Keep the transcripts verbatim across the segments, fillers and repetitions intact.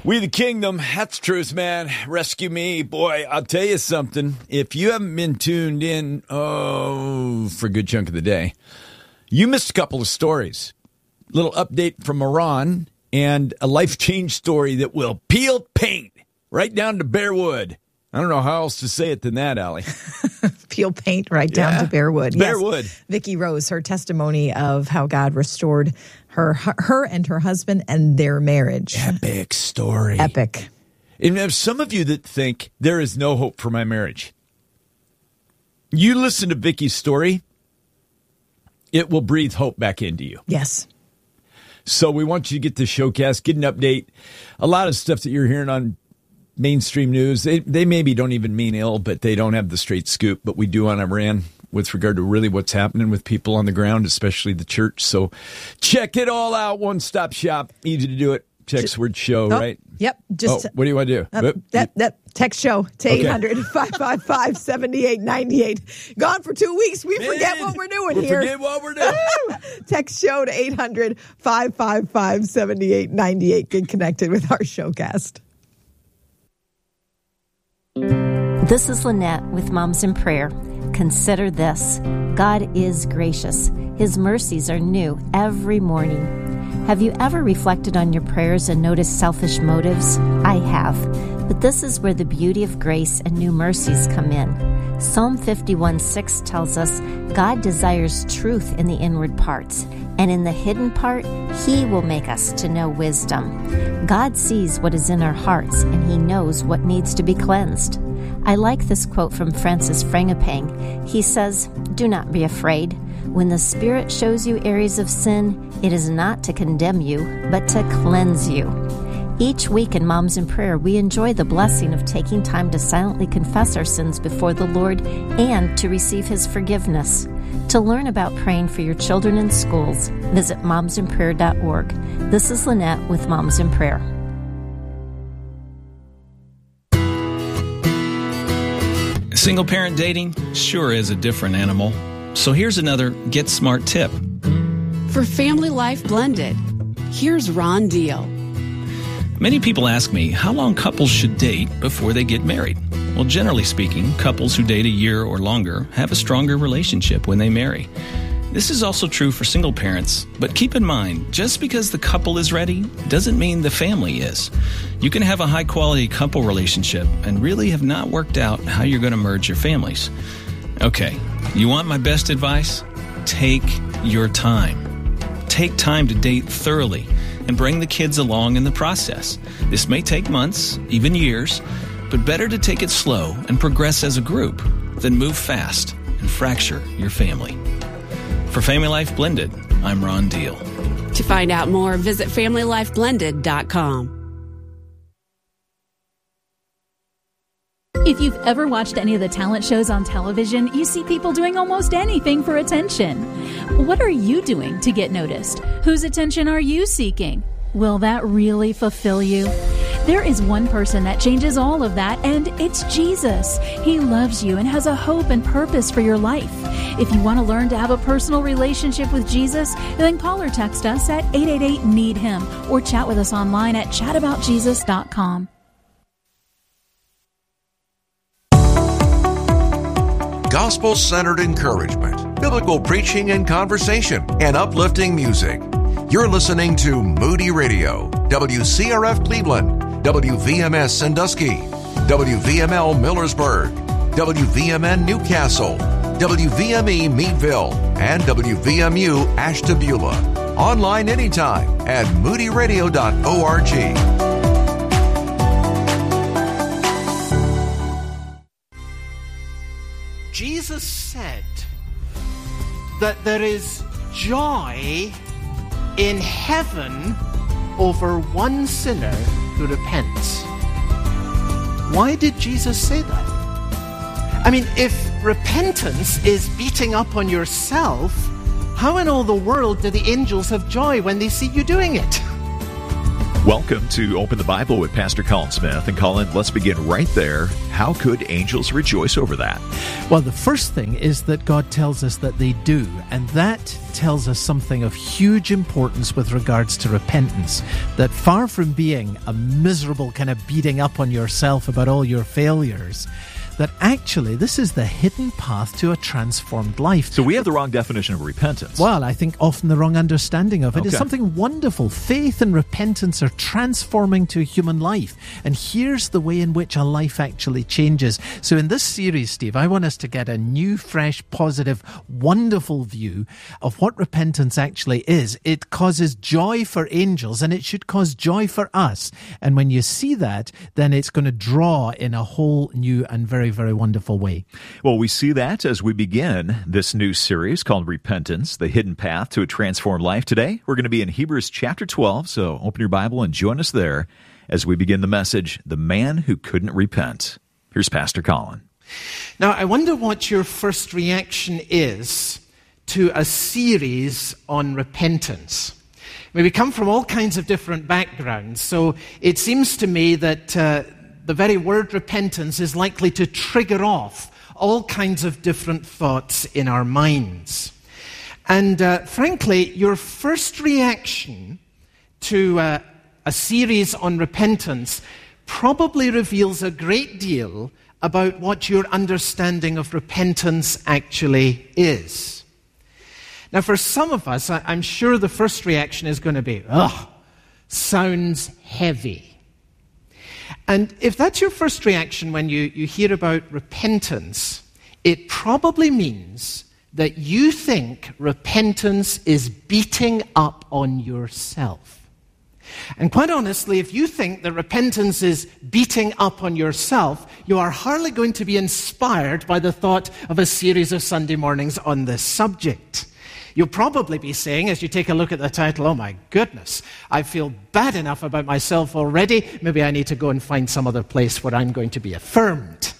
We the kingdom, that's truth, man. Rescue me. Boy, I'll tell you something. If you haven't been tuned in, oh, for a good chunk of the day, you missed a couple of stories. Little update from Iran and a life change story that will peel paint right down to bare wood. I don't know how else to say it than that, Allie. Peel paint right down yeah. to bare wood. Bare yes. wood. Vicki Rose, her testimony of how God restored her, her and her husband and their marriage. Epic story. Epic. And there's some of you that think there is no hope for my marriage. You listen to Vicki's story, it will breathe hope back into you. Yes. So we want you to get the showcast, get an update. A lot of stuff that you're hearing on mainstream news, they, they maybe don't even mean ill, but they don't have the straight scoop. But we do on Iran with regard to really what's happening with people on the ground, especially the church. So check it all out. One-stop shop. Easy to do it. Text word show, oh, right? Yep. Just oh, what do you want to do? Uh, that, that text show to okay. eight hundred, five five five, seven eight nine eight. Gone for two weeks. We Man, forget what we're doing we here. Forget what we're doing. Text show to eight hundred, five five five, seven eight nine eight. Get connected with our showcast. This is Lynette with Moms in Prayer. Consider this. God is gracious. His mercies are new every morning. Have you ever reflected on your prayers and noticed selfish motives? I have. But this is where the beauty of grace and new mercies come in. Psalm fifty-one six tells us God desires truth in the inward parts, and in the hidden part, He will make us to know wisdom. God sees what is in our hearts, and He knows what needs to be cleansed. I like this quote from Francis Frangipane. He says, "Do not be afraid. When the Spirit shows you areas of sin, it is not to condemn you, but to cleanse you." Each week in Moms in Prayer, we enjoy the blessing of taking time to silently confess our sins before the Lord and to receive His forgiveness. To learn about praying for your children in schools, visit moms in prayer dot org. This is Lynette with Moms in Prayer. Single parent dating sure is a different animal. So here's another Get Smart tip. For Family Life Blended, here's Ron Deal. Many people ask me how long couples should date before they get married. Well, generally speaking, couples who date a year or longer have a stronger relationship when they marry. This is also true for single parents, but keep in mind, just because the couple is ready doesn't mean the family is. You can have a high-quality couple relationship and really have not worked out how you're going to merge your families. Okay, you want my best advice? Take your time. Take time to date thoroughly and bring the kids along in the process. This may take months, even years, but better to take it slow and progress as a group than move fast and fracture your family. For Family Life Blended, I'm Ron Deal. To find out more, visit family life blended dot com. If you've ever watched any of the talent shows on television, you see people doing almost anything for attention. What are you doing to get noticed? Whose attention are you seeking? Will that really fulfill you? There is one person that changes all of that, and it's Jesus. He loves you and has a hope and purpose for your life. If you want to learn to have a personal relationship with Jesus, then call or text us at eight eight eight, need him or chat with us online at chat about jesus dot com. Gospel-centered encouragement, biblical preaching and conversation, and uplifting music. You're listening to Moody Radio, W C R F Cleveland, W V M S Sandusky, W V M L Millersburg, W V M N Newcastle, W V M E Meadville, and W V M U Ashtabula. Online anytime at moody radio dot org. Jesus said that there is joy in heaven over one sinner who repents. Why did Jesus say that? I mean, if repentance is beating up on yourself, how in all the world do the angels have joy when they see you doing it? Welcome to Open the Bible with Pastor Colin Smith. And Colin, let's begin right there. How could angels rejoice over that? Well, the first thing is that God tells us that they do, and that tells us something of huge importance with regards to repentance. That far from being a miserable kind of beating up on yourself about all your failures, that actually this is the hidden path to a transformed life. So we have the wrong definition of repentance. Well, I think often the wrong understanding of it. Okay. Is something wonderful. Faith and repentance are transforming to a human life. And here's the way in which a life actually changes. So in this series, Steve, I want us to get a new, fresh, positive, wonderful view of what repentance actually is. It causes joy for angels, and it should cause joy for us. And when you see that, then it's going to draw in a whole new and very, very wonderful way. Well, we see that as we begin this new series called Repentance, the Hidden Path to a Transformed Life. Today, we're going to be in Hebrews chapter twelve, so open your Bible and join us there as we begin the message, The Man Who Couldn't Repent. Here's Pastor Colin. Now, I wonder what your first reaction is to a series on repentance. I mean, we come from all kinds of different backgrounds, so it seems to me that uh, the very word repentance is likely to trigger off all kinds of different thoughts in our minds. And uh, frankly, your first reaction to uh, a series on repentance probably reveals a great deal about what your understanding of repentance actually is. Now, for some of us, I- I'm sure the first reaction is going to be, ugh, sounds heavy. And if that's your first reaction when you, you hear about repentance, it probably means that you think repentance is beating up on yourself. And quite honestly, if you think that repentance is beating up on yourself, you are hardly going to be inspired by the thought of a series of Sunday mornings on this subject. You'll probably be saying, as you take a look at the title, oh my goodness, I feel bad enough about myself already. Maybe I need to go and find some other place where I'm going to be affirmed.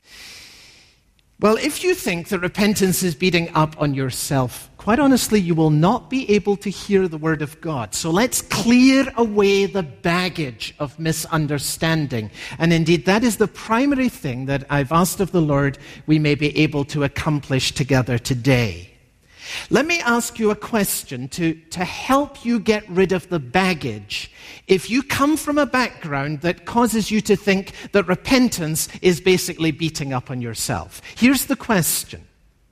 Well, if you think that repentance is beating up on yourself, quite honestly, you will not be able to hear the Word of God. So let's clear away the baggage of misunderstanding. And indeed, that is the primary thing that I've asked of the Lord we may be able to accomplish together today. Let me ask you a question to, to help you get rid of the baggage. If you come from a background that causes you to think that repentance is basically beating up on yourself, here's the question.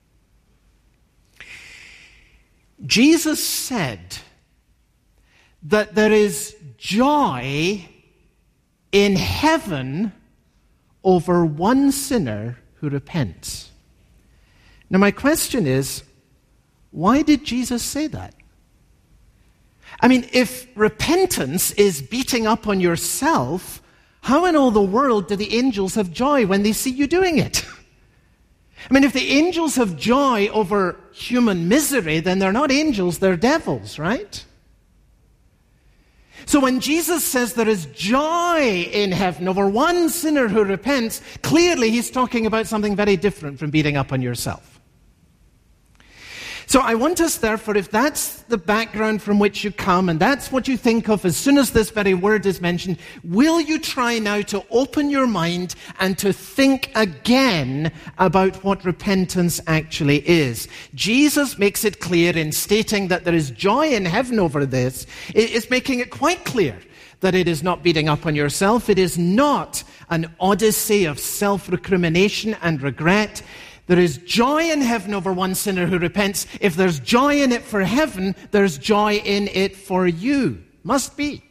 Jesus said that there is joy in heaven over one sinner who repents. Now, my question is, why did Jesus say that? I mean, if repentance is beating up on yourself, how in all the world do the angels have joy when they see you doing it? I mean, if the angels have joy over human misery, then they're not angels, they're devils, right? So when Jesus says there is joy in heaven over one sinner who repents, clearly he's talking about something very different from beating up on yourself. So I want us, therefore, if that's the background from which you come, and that's what you think of as soon as this very word is mentioned, will you try now to open your mind and to think again about what repentance actually is? Jesus makes it clear in stating that there is joy in heaven over this. It's making it quite clear that it is not beating up on yourself. It is not an odyssey of self-recrimination and regret. There is joy in heaven over one sinner who repents. If there's joy in it for heaven, there's joy in it for you. Must be.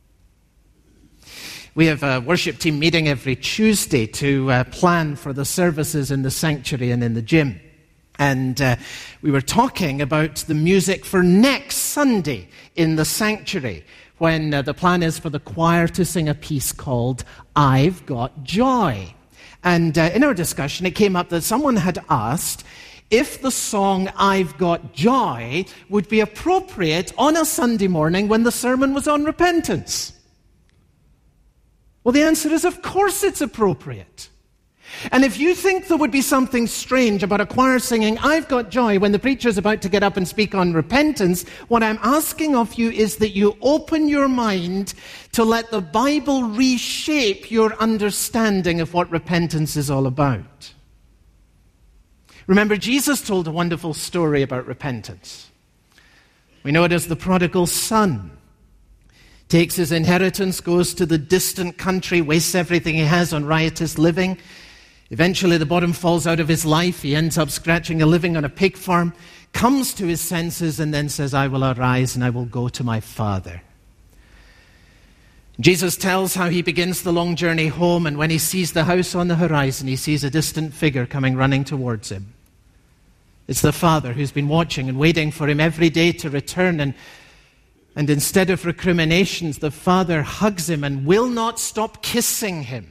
We have a worship team meeting every Tuesday to uh, plan for the services in the sanctuary and in the gym. And uh, we were talking about the music for next Sunday in the sanctuary, when uh, the plan is for the choir to sing a piece called I've Got Joy. And uh, in our discussion, it came up that someone had asked if the song I've Got Joy would be appropriate on a Sunday morning when the sermon was on repentance. Well, the answer is, of course it's appropriate. And if you think there would be something strange about a choir singing, "I've got joy," when the preacher's about to get up and speak on repentance, what I'm asking of you is that you open your mind to let the Bible reshape your understanding of what repentance is all about. Remember, Jesus told a wonderful story about repentance. We know it as the prodigal son. Takes his inheritance, goes to the distant country, wastes everything he has on riotous living. Eventually, the bottom falls out of his life. He ends up scratching a living on a pig farm, comes to his senses, and then says, "I will arise and I will go to my Father." Jesus tells how he begins the long journey home, and when he sees the house on the horizon, he sees a distant figure coming running towards him. It's the Father who's been watching and waiting for him every day to return, and And instead of recriminations, the Father hugs him and will not stop kissing him,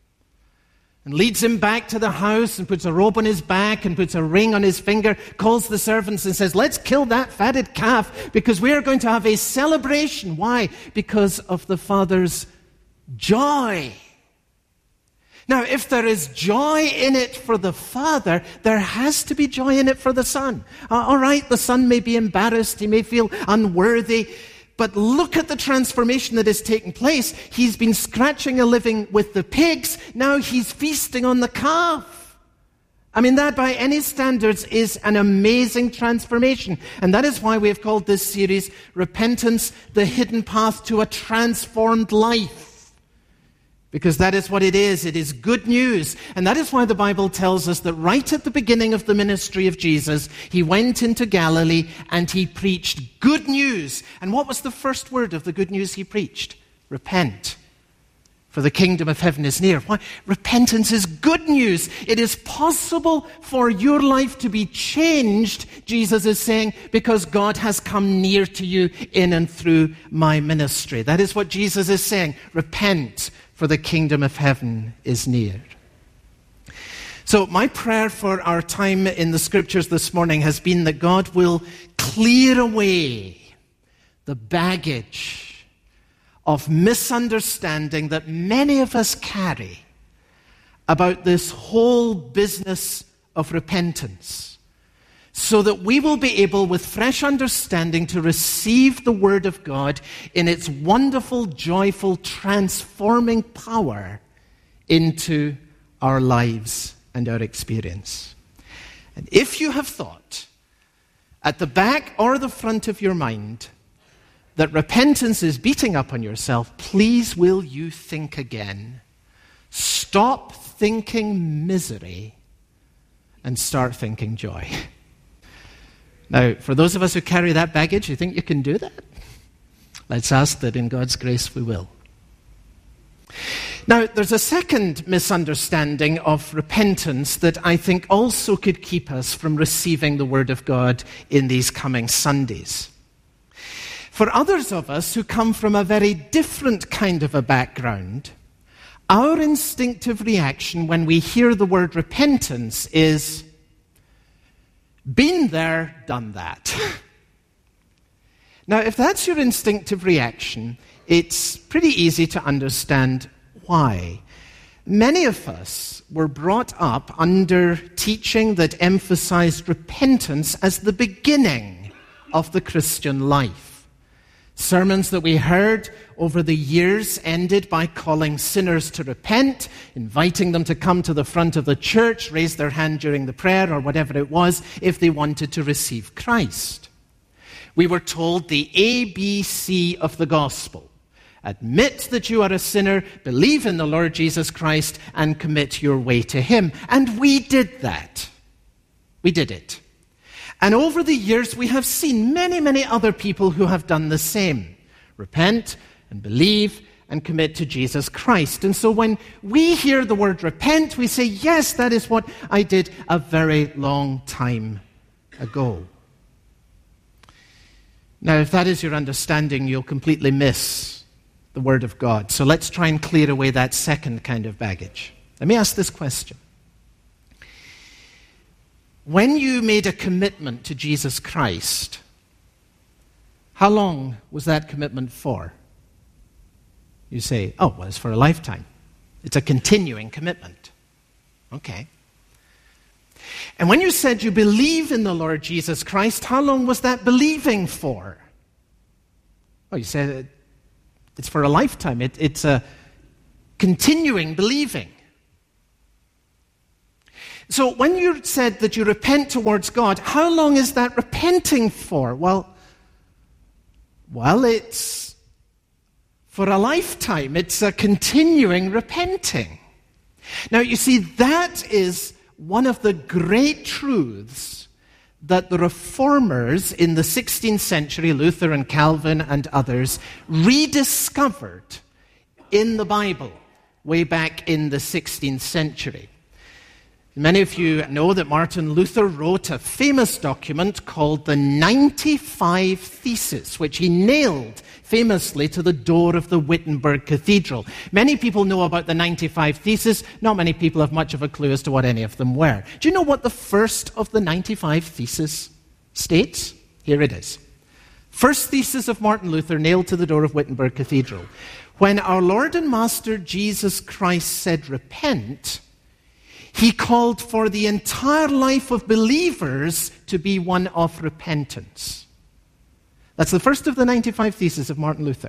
and leads him back to the house and puts a robe on his back and puts a ring on his finger, calls the servants and says, "Let's kill that fatted calf because we are going to have a celebration." Why? Because of the Father's joy. Now, if there is joy in it for the Father, there has to be joy in it for the Son. Uh, all right, the Son may be embarrassed, he may feel unworthy, but look at the transformation that has taken place. He's been scratching a living with the pigs, now he's feasting on the calf. I mean, that by any standards is an amazing transformation. And that is why we have called this series, Repentance, the Hidden Path to a Transformed Life. Because that is what it is. It is good news. And that is why the Bible tells us that right at the beginning of the ministry of Jesus, he went into Galilee and he preached good news. And what was the first word of the good news he preached? Repent, for the kingdom of heaven is near. Why? Repentance is good news. It is possible for your life to be changed, Jesus is saying, because God has come near to you in and through my ministry. That is what Jesus is saying. Repent, for the kingdom of heaven is near. So my prayer for our time in the scriptures this morning has been that God will clear away the baggage of misunderstanding that many of us carry about this whole business of repentance, so that we will be able, with fresh understanding, to receive the Word of God in its wonderful, joyful, transforming power into our lives and our experience. And if you have thought, at the back or the front of your mind, that repentance is beating up on yourself, please will you think again. Stop thinking misery and start thinking joy. Now, for those of us who carry that baggage, you think you can do that? Let's ask that in God's grace we will. Now, there's a second misunderstanding of repentance that I think also could keep us from receiving the Word of God in these coming Sundays. For others of us who come from a very different kind of a background, our instinctive reaction when we hear the word repentance is, been there, done that. Now, if that's your instinctive reaction, it's pretty easy to understand why. Many of us were brought up under teaching that emphasized repentance as the beginning of the Christian life. Sermons that we heard over the years ended by calling sinners to repent, inviting them to come to the front of the church, raise their hand during the prayer or whatever it was if they wanted to receive Christ. We were told the A B C of the gospel. Admit that you are a sinner, believe in the Lord Jesus Christ, and commit your way to Him. And we did that. We did it. And over the years, we have seen many, many other people who have done the same. Repent and believe and commit to Jesus Christ. And so when we hear the word repent, we say, yes, that is what I did a very long time ago. Now, if that is your understanding, you'll completely miss the Word of God. So let's try and clear away that second kind of baggage. Let me ask this question. When you made a commitment to Jesus Christ, how long was that commitment for? You say, oh, well, it's for a lifetime. It's a continuing commitment. Okay. And when you said you believe in the Lord Jesus Christ, how long was that believing for? Oh, you said it's for a lifetime. It, it's a continuing believing. So when you said that you repent towards God, how long is that repenting for? Well, well, it's for a lifetime. It's a continuing repenting. Now, you see, that is one of the great truths that the reformers in the sixteenth century, Luther and Calvin and others, rediscovered in the Bible way back in the sixteenth century. Many of you know that Martin Luther wrote a famous document called the ninety-five Theses, which he nailed famously to the door of the Wittenberg Cathedral. Many people know about the ninety-five Theses. Not many people have much of a clue as to what any of them were. Do you know what the first of the ninety-five Theses states? Here it is. First thesis of Martin Luther, nailed to the door of Wittenberg Cathedral. When our Lord and Master Jesus Christ said, "Repent," he called for the entire life of believers to be one of repentance. That's the first of the ninety-five Theses of Martin Luther.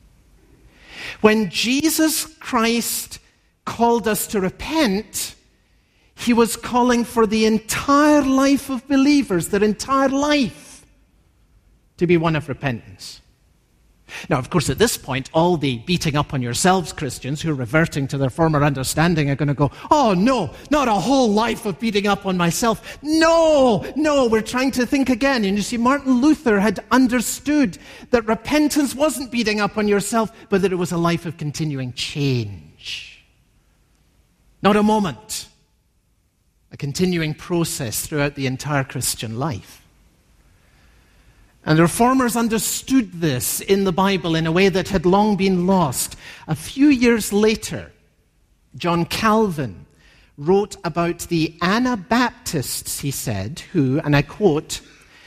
When Jesus Christ called us to repent, he was calling for the entire life of believers, their entire life, to be one of repentance. Now, of course, at this point, all the beating up on yourselves Christians who are reverting to their former understanding are going to go, "Oh, no, not a whole life of beating up on myself. No, no, we're trying to think again." And you see, Martin Luther had understood that repentance wasn't beating up on yourself, but that it was a life of continuing change. Not a moment. A continuing process throughout the entire Christian life. And the reformers understood this in the Bible in a way that had long been lost. A few years later, John Calvin wrote about the Anabaptists, he said, who, and I quote,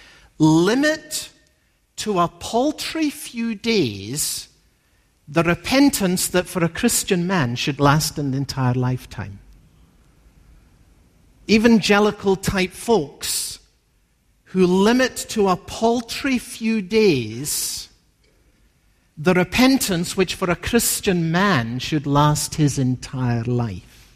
"limit to a paltry few days the repentance that for a Christian man should last an entire lifetime." Evangelical type folks who limit to a paltry few days the repentance which for a Christian man should last his entire life.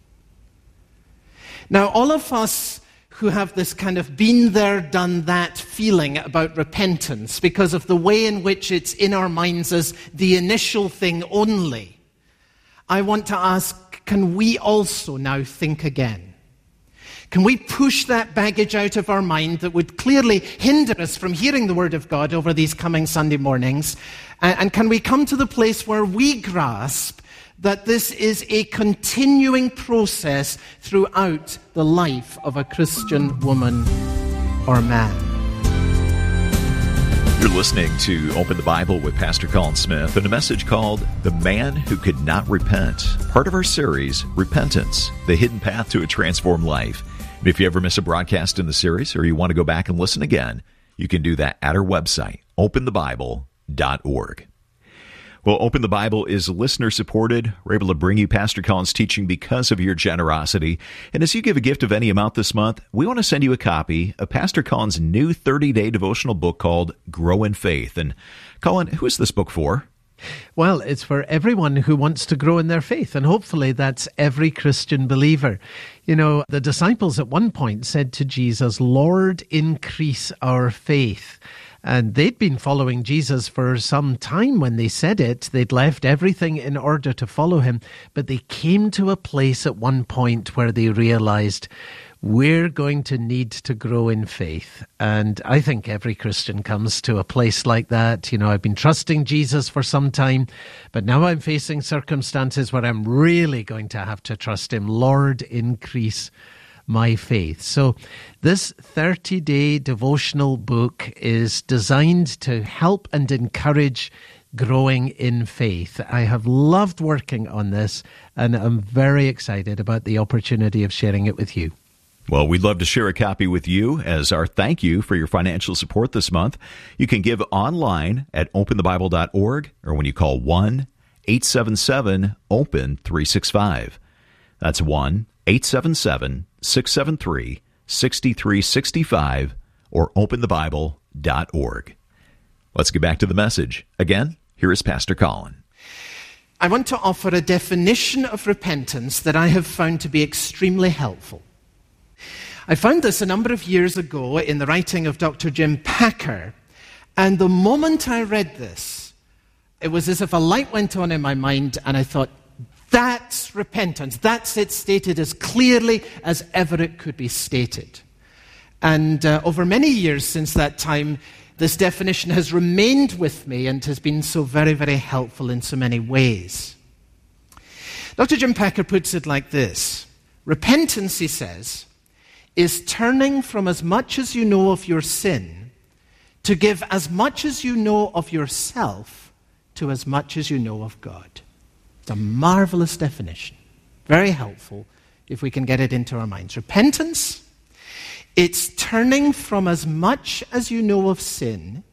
Now, all of us who have this kind of been there, done that feeling about repentance because of the way in which it's in our minds as the initial thing only, I want to ask, can we also now think again? Can we push that baggage out of our mind that would clearly hinder us from hearing the Word of God over these coming Sunday mornings? And can we come to the place where we grasp that this is a continuing process throughout the life of a Christian woman or man? You're listening to Open the Bible with Pastor Colin Smith and a message called The Man Who Could Not Repent, part of our series, Repentance, the Hidden Path to a Transformed Life. And if you ever miss a broadcast in the series or you want to go back and listen again, you can do that at our website, open the bible dot org. Well, Open the Bible is listener-supported. We're able to bring you Pastor Colin's teaching because of your generosity. And as you give a gift of any amount this month, we want to send you a copy of Pastor Colin's new thirty-day devotional book called Grow in Faith. And Colin, who is this book for? Well, it's for everyone who wants to grow in their faith, and hopefully that's every Christian believer. You know, the disciples at one point said to Jesus, "Lord, increase our faith." And they'd been following Jesus for some time when they said it. They'd left everything in order to follow him. But they came to a place at one point where they realized, we're going to need to grow in faith. And I think every Christian comes to a place like that. You know, I've been trusting Jesus for some time, but now I'm facing circumstances where I'm really going to have to trust him. Lord, increase my faith. So this thirty-day devotional book is designed to help and encourage growing in faith. I have loved working on this, and I'm very excited about the opportunity of sharing it with you. Well, we'd love to share a copy with you as our thank you for your financial support this month. You can give online at open the bible dot org or when you call one eight seven seven open three six five. That's one eight seven seven, six seven three, six three six five or open the bible dot org. Let's get back to the message. Again, here is Pastor Colin. I want to offer a definition of repentance that I have found to be extremely helpful. I found this a number of years ago in the writing of Doctor Jim Packer, and the moment I read this, it was as if a light went on in my mind, and I thought, that's repentance. That's it stated as clearly as ever it could be stated. And uh, over many years since that time, this definition has remained with me and has been so very, very helpful in so many ways. Doctor Jim Packer puts it like this. Repentance, he says, is turning from as much as you know of your sin to give as much as you know of yourself to as much as you know of God. It's a marvelous definition. Very helpful if we can get it into our minds. Repentance, it's turning from as much as you know of sin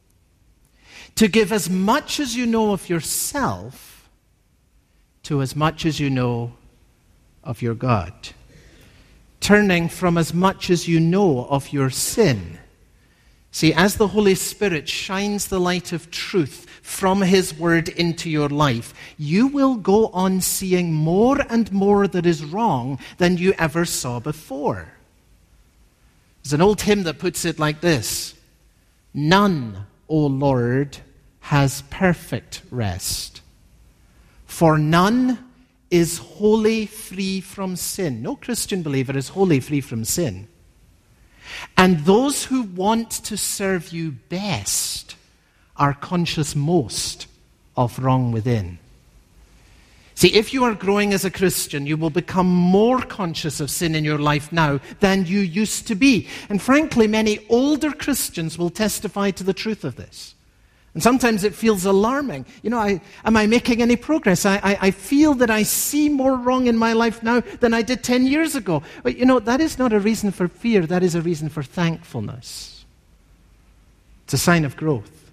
to give as much as you know of yourself to as much as you know of your God. Turning from as much as you know of your sin. See, as the Holy Spirit shines the light of truth from His Word into your life, you will go on seeing more and more that is wrong than you ever saw before. There's an old hymn that puts it like this. None, O Lord, has perfect rest, for none is wholly free from sin. No Christian believer is wholly free from sin. And those who want to serve you best are conscious most of wrong within. See, if you are growing as a Christian, you will become more conscious of sin in your life now than you used to be. And frankly, many older Christians will testify to the truth of this. And sometimes it feels alarming. You know, I, am I making any progress? I, I, I feel that I see more wrong in my life now than I did ten years ago. But you know, that is not a reason for fear. That is a reason for thankfulness. It's a sign of growth.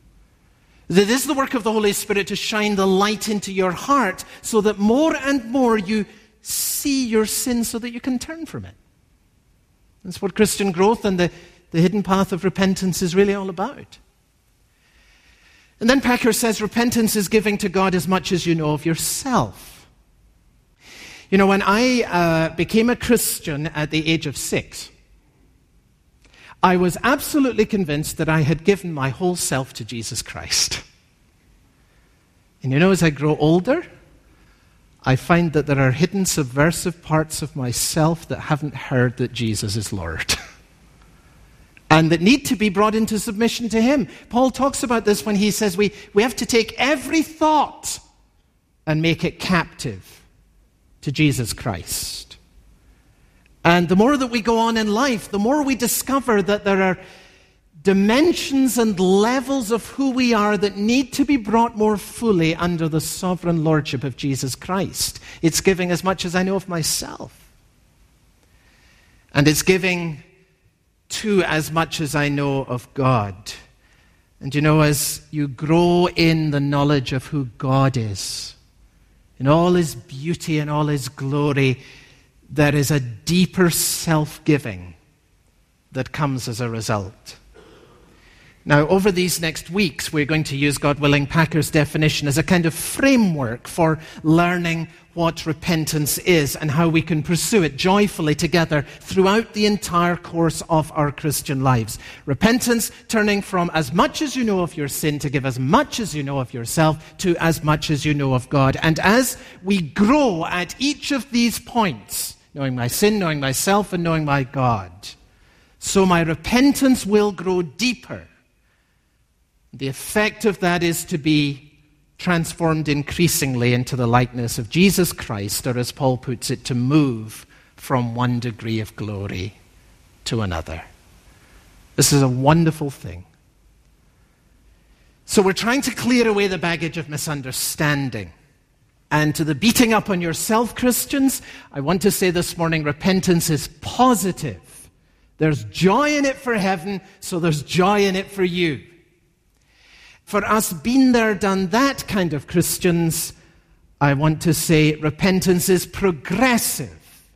It is the work of the Holy Spirit to shine the light into your heart so that more and more you see your sin so that you can turn from it. That's what Christian growth and the, the hidden path of repentance is really all about. And then Packer says repentance is giving to God as much as you know of yourself. You know, when I uh, became a Christian at the age of six, I was absolutely convinced that I had given my whole self to Jesus Christ. And you know, as I grow older, I find that there are hidden subversive parts of myself that haven't heard that Jesus is Lord. And that need to be brought into submission to Him. Paul talks about this when he says we, we have to take every thought and make it captive to Jesus Christ. And the more that we go on in life, the more we discover that there are dimensions and levels of who we are that need to be brought more fully under the sovereign lordship of Jesus Christ. It's giving as much as I know of myself. And it's giving to as much as I know of God. And you know, as you grow in the knowledge of who God is, in all His beauty and all His glory, there is a deeper self-giving that comes as a result. Now, over these next weeks, we're going to use, God willing, Packer's definition as a kind of framework for learning what repentance is and how we can pursue it joyfully together throughout the entire course of our Christian lives. Repentance, turning from as much as you know of your sin to give as much as you know of yourself to as much as you know of God. And as we grow at each of these points, knowing my sin, knowing myself, and knowing my God, so my repentance will grow deeper. The effect of that is to be transformed increasingly into the likeness of Jesus Christ, or as Paul puts it, to move from one degree of glory to another. This is a wonderful thing. So we're trying to clear away the baggage of misunderstanding. And to the beating up on yourself, Christians, I want to say this morning, repentance is positive. There's joy in it for heaven, so there's joy in it for you. For us been there, done that kind of Christians, I want to say repentance is progressive.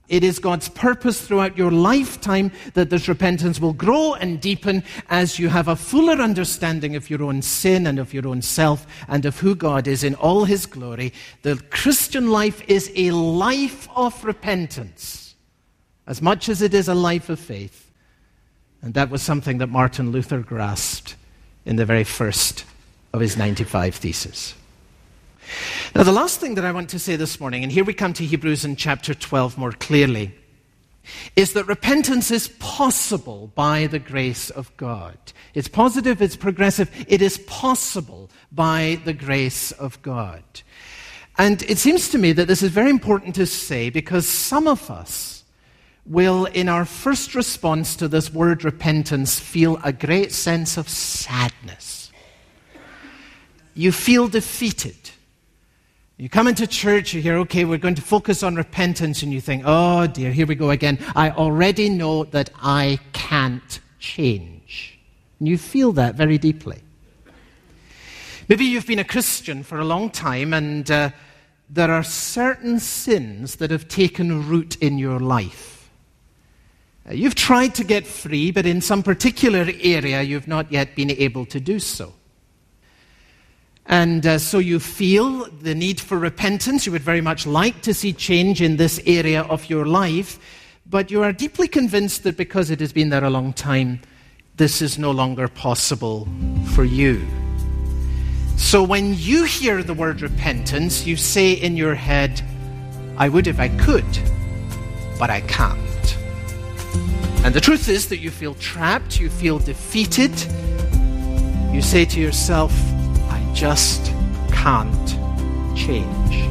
It is God's purpose throughout your lifetime that this repentance will grow and deepen as you have a fuller understanding of your own sin and of your own self and of who God is in all his glory. The Christian life is a life of repentance, as much as it is a life of faith. And that was something that Martin Luther grasped in the very first of his ninety-five Theses. Now, the last thing that I want to say this morning, and here we come to Hebrews in chapter twelve more clearly, is that repentance is possible by the grace of God. It's positive, it's progressive, it is possible by the grace of God. And it seems to me that this is very important to say because some of us will, in our first response to this word repentance, feel a great sense of sadness. You feel defeated. You come into church, you hear, okay, we're going to focus on repentance, and you think, oh dear, here we go again. I already know that I can't change. And you feel that very deeply. Maybe you've been a Christian for a long time, and uh, there are certain sins that have taken root in your life. Uh, you've tried to get free, but in some particular area, you've not yet been able to do so. And uh, so you feel the need for repentance. You would very much like to see change in this area of your life, but you are deeply convinced that because it has been there a long time, this is no longer possible for you. So when you hear the word repentance, you say in your head, I would if I could, but I can't. And the truth is that you feel trapped, you feel defeated. You say to yourself, just can't change.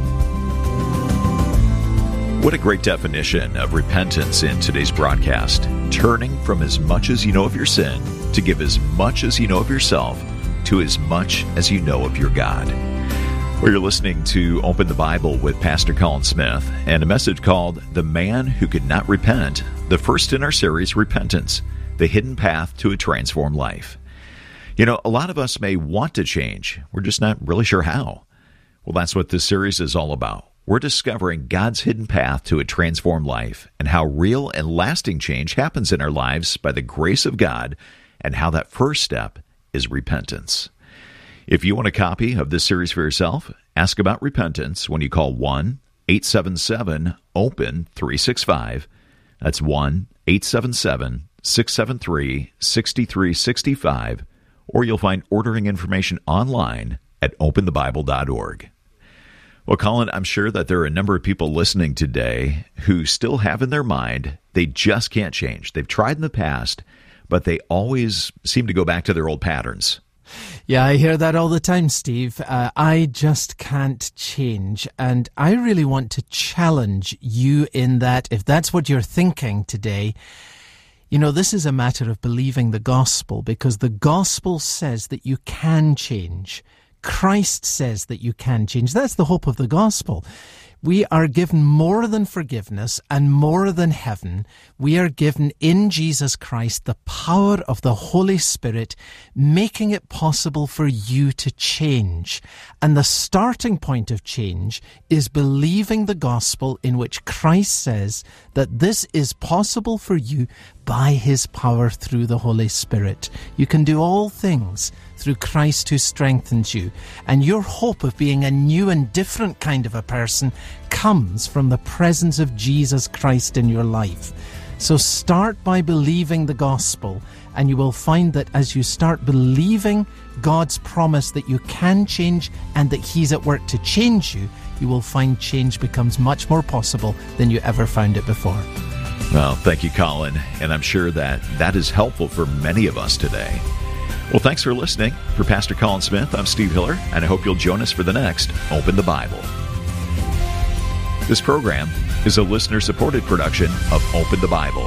What a great definition of repentance in today's broadcast. Turning from as much as you know of your sin to give as much as you know of yourself to as much as you know of your God. Well, you're listening to Open the Bible with Pastor Colin Smith and a message called The Man Who Could Not Repent, the first in our series, Repentance, the Hidden Path to a Transformed Life. You know, a lot of us may want to change. We're just not really sure how. Well, that's what this series is all about. We're discovering God's hidden path to a transformed life and how real and lasting change happens in our lives by the grace of God and how that first step is repentance. If you want a copy of this series for yourself, ask about repentance when you call one eight seven seven open three six five. That's one eight seven seven six seven three six three six five. Or you'll find ordering information online at open the bible dot org. Well, Colin, I'm sure that there are a number of people listening today who still have in their mind they just can't change. They've tried in the past, but they always seem to go back to their old patterns. Yeah, I hear that all the time, Steve. Uh, I just can't change. And I really want to challenge you in that, if that's what you're thinking today, you know, this is a matter of believing the gospel, because the gospel says that you can change. Christ says that you can change. That's the hope of the gospel. We are given more than forgiveness and more than heaven. We are given in Jesus Christ the power of the Holy Spirit, making it possible for you to change. And the starting point of change is believing the gospel, in which Christ says that this is possible for you by his power through the Holy Spirit. You can do all things through Christ who strengthens you. And your hope of being a new and different kind of a person comes from the presence of Jesus Christ in your life. So start by believing the gospel, and you will find that as you start believing God's promise that you can change and that he's at work to change you, you will find change becomes much more possible than you ever found it before. Well, thank you, Colin. And I'm sure that that is helpful for many of us today. Well, thanks for listening. For Pastor Colin Smith, I'm Steve Hiller, and I hope you'll join us for the next Open the Bible. This program is a listener-supported production of Open the Bible.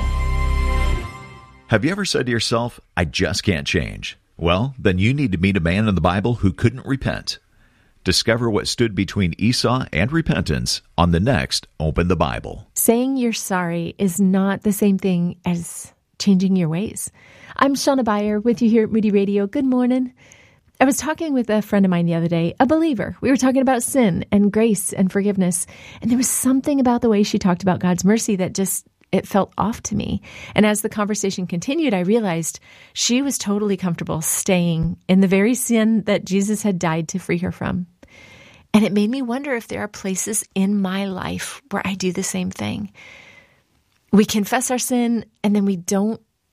Have you ever said to yourself, I just can't change? Well, then you need to meet a man in the Bible who couldn't repent. Discover what stood between Esau and repentance on the next Open the Bible. Saying you're sorry is not the same thing as changing your ways. I'm Shauna Beyer with you here at Moody Radio. Good morning. I was talking with a friend of mine the other day, a believer. We were talking about sin and grace and forgiveness. And there was something about the way she talked about God's mercy that just, it felt off to me. And as the conversation continued, I realized she was totally comfortable staying in the very sin that Jesus had died to free her from. And it made me wonder if there are places in my life where I do the same thing. We confess our sin and then we don't